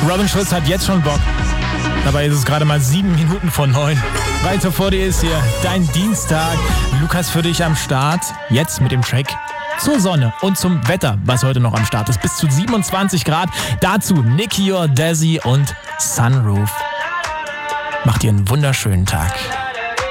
Robin Schulz hat jetzt schon Bock. Dabei ist es gerade mal 7 Minuten vor 9. Weiter vor dir ist hier dein Dienstag. Lukas für dich am Start. Jetzt mit dem Track zur Sonne und zum Wetter, was heute noch am Start ist. Bis zu 27 Grad. Dazu Nicky or Desi und Sunroof. Macht dir einen wunderschönen Tag.